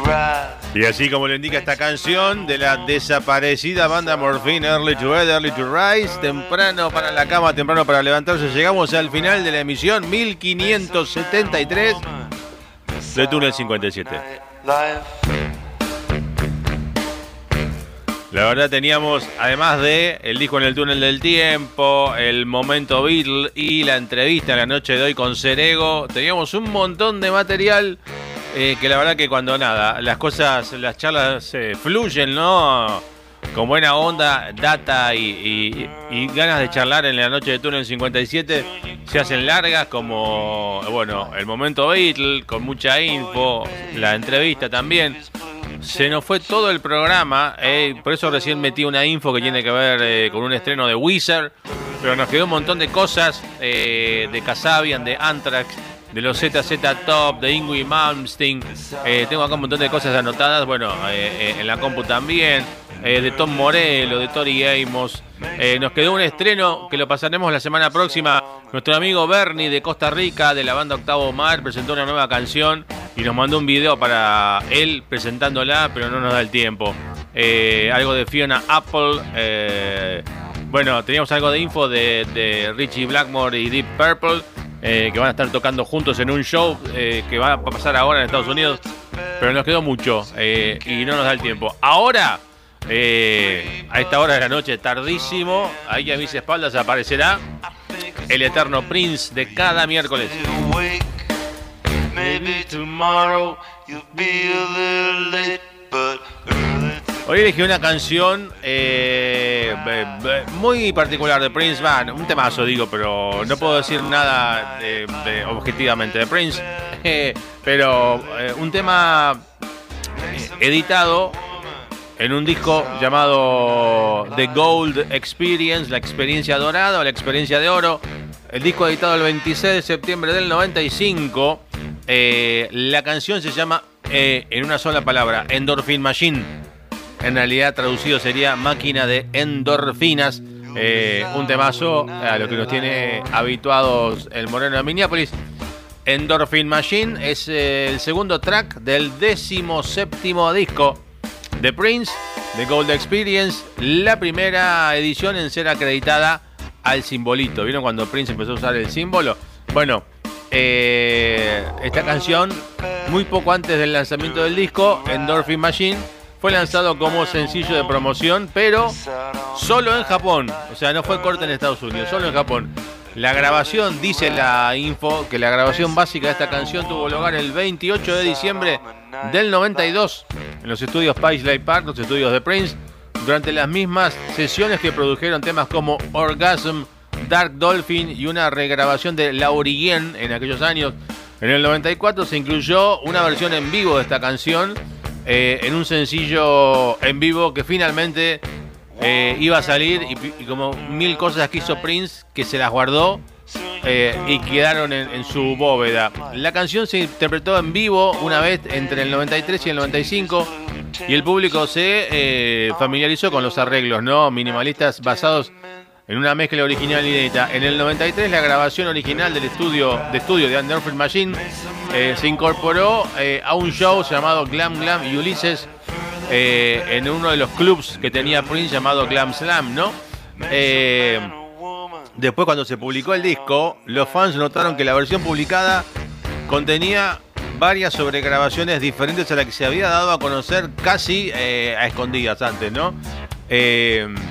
Y así como lo indica esta canción de la desaparecida banda Morphine, Early to Bed, Early to Rise, temprano para la cama, temprano para levantarse, llegamos al final de la emisión 1573 de Túnel 57. La verdad teníamos, además de el disco en el túnel del tiempo, el momento Beatle y la entrevista en la noche de hoy con Serego, teníamos un montón de material que la verdad que cuando las cosas, las charlas fluyen, ¿no? Con buena onda, data y ganas de charlar en la noche de Túnel 57 se hacen largas, como, bueno, el momento Beatle con mucha info, la entrevista también. Se nos fue todo el programa, por eso recién metí una info que tiene que ver con un estreno de Weezer, pero nos quedó un montón de cosas, de Kasabian, de Anthrax, de los ZZ Top, de Yngwie Malmsteen. Tengo acá un montón de cosas anotadas, bueno, en la compu también, de Tom Morello, de Tori Amos. Nos quedó un estreno que lo pasaremos la semana próxima. Nuestro amigo Bernie de Costa Rica, de la banda Octavo Mar, presentó una nueva canción y nos mandó un video para él presentándola, pero no nos da el tiempo. Algo de Fiona Apple. Bueno, teníamos algo de info de Richie Blackmore y Deep Purple, que van a estar tocando juntos en un show que va a pasar ahora en Estados Unidos, pero nos quedó mucho y no nos da el tiempo. Ahora, a esta hora de la noche, tardísimo, ahí a mis espaldas aparecerá el eterno Prince de cada miércoles. Hoy elegí una canción muy particular de Prince, un temazo digo, pero no puedo decir nada objetivamente de Prince, pero un tema editado en un disco llamado The Gold Experience, la experiencia dorada o la experiencia de oro. El disco editado el 26 de septiembre del 95. La canción se llama, en una sola palabra, Endorphin Machine. En realidad traducido sería Máquina de Endorfinas. Un temazo a lo que nos tiene habituados el Moreno de Minneapolis. Endorphin Machine es el segundo track del 17º disco de Prince, The Gold Experience, la primera edición en ser acreditada al simbolito. ¿Vieron cuando Prince empezó a usar el símbolo? Bueno, esta canción, muy poco antes del lanzamiento del disco, Endorphin Machine, fue lanzado como sencillo de promoción, pero solo en Japón. O sea, no fue corte en Estados Unidos, solo en Japón. La grabación, dice la info, que la grabación básica de esta canción tuvo lugar el 28 de diciembre del 92 en los estudios Paisley Park, los estudios de Prince, durante las mismas sesiones que produjeron temas como Orgasm, Dark Dolphin y una regrabación de Laurien en aquellos años. En el 94 se incluyó una versión en vivo de esta canción en un sencillo en vivo que finalmente iba a salir y como mil cosas que hizo Prince que se las guardó y quedaron en su bóveda. La canción se interpretó en vivo una vez entre el 93 y el 95 y el público se familiarizó con los arreglos, ¿no? Minimalistas basados en una mezcla original inédita. En el 93 la grabación original del estudio de Endorphin Machine se incorporó a un show llamado Glam Glam y Ulysses en uno de los clubs que tenía Prince llamado Glam Slam, ¿no? Después, cuando se publicó el disco, los fans notaron que la versión publicada contenía varias sobregrabaciones diferentes a las que se había dado a conocer casi a escondidas antes, ¿no?